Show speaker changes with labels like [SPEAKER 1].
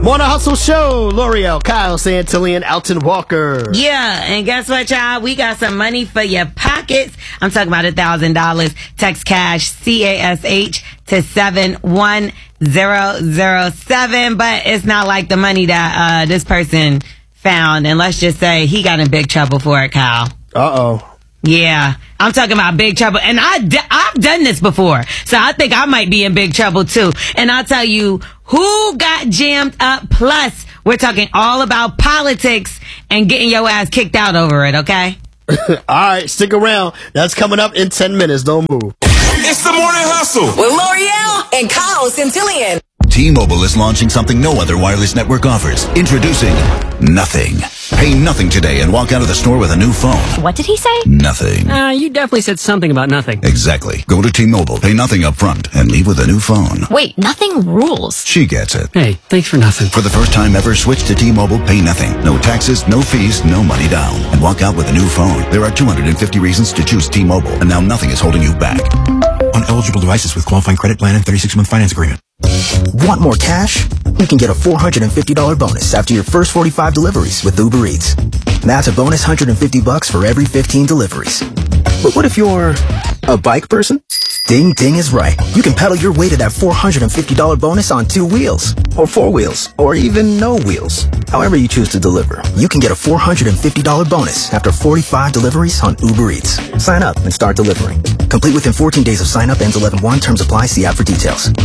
[SPEAKER 1] Morning Hustle Show. L'Oreal, Kyle Santillan, Alton Walker.
[SPEAKER 2] Yeah, and guess what, y'all? We got some money for your pockets. I'm talking about $1,000. Text cash CASH to 71007. But it's not like the money that this person found. And let's just say he got in big trouble for it, Kyle.
[SPEAKER 1] Uh-oh.
[SPEAKER 2] Yeah, I'm talking about big trouble. And I've done this before. So I think I might be in big trouble too. And I'll tell you who got jammed up. Plus, we're talking all about politics and getting your ass kicked out over it, okay?
[SPEAKER 1] All right, stick around. That's coming up in 10 minutes. Don't move.
[SPEAKER 3] It's the Morning Hustle
[SPEAKER 4] with L'Oreal and Kyle Santillan.
[SPEAKER 5] T-Mobile is launching something no other wireless network offers. Introducing Nothing. Pay nothing today and walk out of the store with a new phone.
[SPEAKER 6] What did he say?
[SPEAKER 5] Nothing.
[SPEAKER 7] You definitely said something about nothing.
[SPEAKER 5] Exactly. Go to T-Mobile, pay nothing up front, and leave with a new phone.
[SPEAKER 6] Wait, nothing rules.
[SPEAKER 5] She gets it.
[SPEAKER 7] Hey, thanks for nothing.
[SPEAKER 5] For the first time ever, switch to T-Mobile, pay nothing. No taxes, no fees, no money down. And walk out with a new phone. There are 250 reasons to choose T-Mobile, and now nothing is holding you back.
[SPEAKER 8] On eligible devices with qualifying credit plan and 36-month finance agreement.
[SPEAKER 9] Want more cash? You can get a $450 bonus after your first 45 deliveries with Uber Eats. That's a bonus $150 for every 15 deliveries. But what if you're a bike person? Ding Ding is right. You can pedal your way to that $450 bonus on 2 wheels, or 4 wheels, or even no wheels. However you choose to deliver, you can get a $450 bonus after 45 deliveries on Uber Eats. Sign up and start delivering. Complete within 14 days of sign up. Ends 11/1. Terms apply. See app for details.